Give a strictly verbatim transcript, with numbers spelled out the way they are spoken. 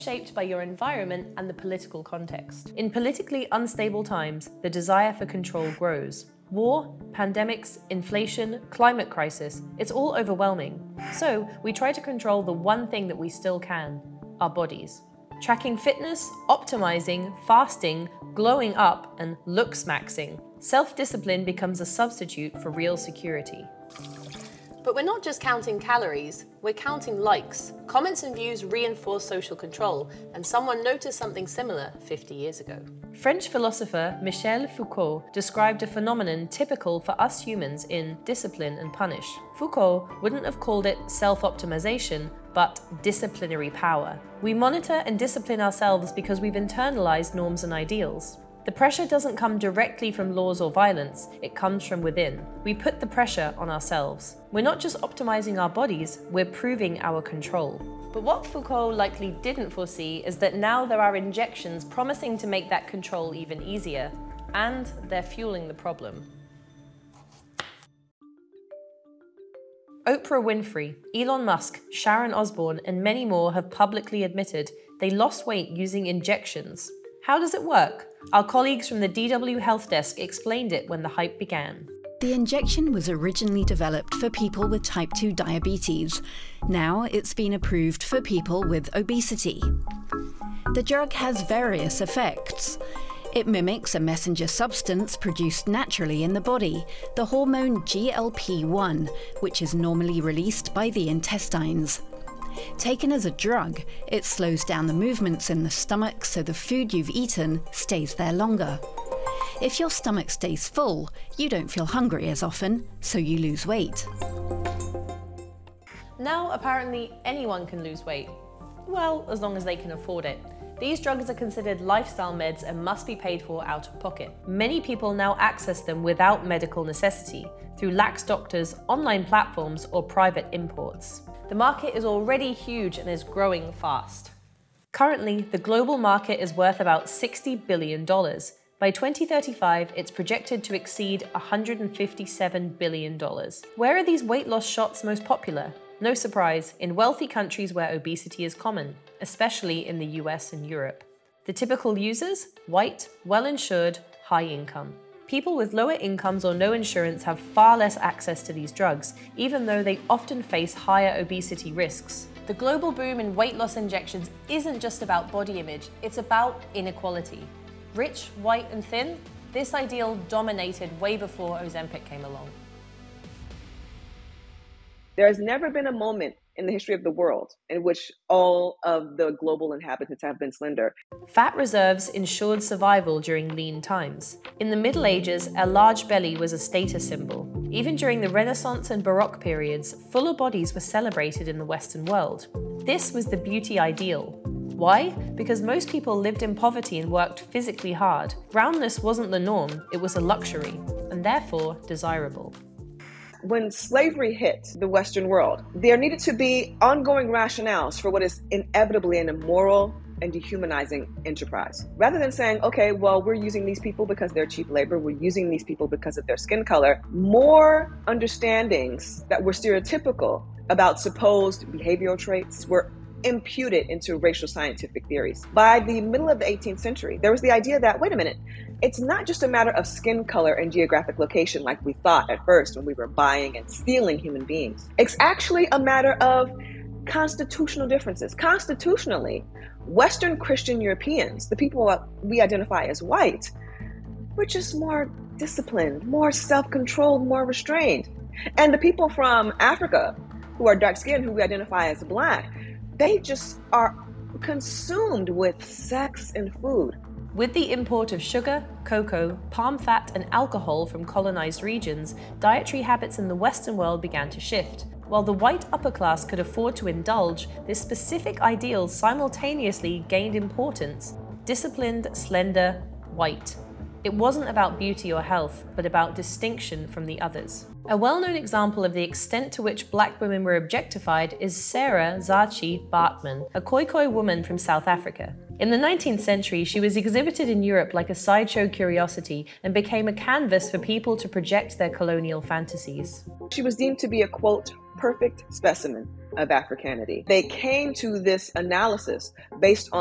shaped by your environment and the political context. In politically unstable times, the desire for control grows. War, pandemics, inflation, climate crisis, it's all overwhelming. So we try to control the one thing that we still can, our bodies. Tracking fitness, optimizing, fasting, glowing up, and looks-maxing. Self-discipline becomes a substitute for real security. But we're not just counting calories, we're counting likes. Comments and views reinforce social control, and someone noticed something similar fifty years ago. French philosopher Michel Foucault described a phenomenon typical for us humans in Discipline and Punish. Foucault wouldn't have called it self-optimization, but disciplinary power. We monitor and discipline ourselves because we've internalized norms and ideals. The pressure doesn't come directly from laws or violence, it comes from within. We put the pressure on ourselves. We're not just optimizing our bodies, we're proving our control. But what Foucault likely didn't foresee is that now there are injections promising to make that control even easier, and they're fueling the problem. Oprah Winfrey, Elon Musk, Sharon Osbourne, and many more have publicly admitted they lost weight using injections. How does it work? Our colleagues from the D W Health Desk explained it when the hype began. The injection was originally developed for people with type two diabetes. Now it's been approved for people with obesity. The drug has various effects. It mimics a messenger substance produced naturally in the body, the hormone G L P one, which is normally released by the intestines. Taken as a drug, it slows down the movements in the stomach so the food you've eaten stays there longer. If your stomach stays full, you don't feel hungry as often, so you lose weight. Now, apparently, anyone can lose weight. Well, as long as they can afford it. These drugs are considered lifestyle meds and must be paid for out of pocket. Many people now access them without medical necessity, through lax doctors, online platforms, or private imports. The market is already huge and is growing fast. Currently, the global market is worth about sixty billion dollars. By twenty thirty-five, it's projected to exceed one hundred fifty-seven billion dollars. Where are these weight loss shots most popular? No surprise, in wealthy countries where obesity is common, especially in the U S and Europe. The typical users? White, well-insured, high income. People with lower incomes or no insurance have far less access to these drugs, even though they often face higher obesity risks. The global boom in weight loss injections isn't just about body image, it's about inequality. Rich, white, and thin? This ideal dominated way before Ozempic came along. There has never been a moment in the history of the world in which all of the global inhabitants have been slender. Fat reserves ensured survival during lean times. In the Middle Ages, a large belly was a status symbol. Even during the Renaissance and Baroque periods, fuller bodies were celebrated in the Western world. This was the beauty ideal. Why? Because most people lived in poverty and worked physically hard. Roundness wasn't the norm, it was a luxury, and therefore desirable. When slavery hit the Western world, there needed to be ongoing rationales for what is inevitably an immoral and dehumanizing enterprise. Rather than saying, okay, well, we're using these people because they're cheap labor, we're using these people because of their skin color, more understandings that were stereotypical about supposed behavioral traits were imputed into racial scientific theories. By the middle of the eighteenth century, there was the idea that, wait a minute, it's not just a matter of skin color and geographic location like we thought at first when we were buying and stealing human beings. It's actually a matter of constitutional differences. Constitutionally, Western Christian Europeans, the people we identify as white, were just more disciplined, more self-controlled, more restrained. And the people from Africa who are dark-skinned, who we identify as black, they just are consumed with sex and food. With the import of sugar, cocoa, palm fat, and alcohol from colonized regions, dietary habits in the Western world began to shift. While the white upper class could afford to indulge, this specific ideal simultaneously gained importance. Disciplined, slender, white. It wasn't about beauty or health, but about distinction from the others. A well-known example of the extent to which black women were objectified is Sarah Zachi Baartman, a Khoikhoi woman from South Africa. In the nineteenth century, she was exhibited in Europe like a sideshow curiosity and became a canvas for people to project their colonial fantasies. She was deemed to be a, quote, perfect specimen of Africanity. They came to this analysis based on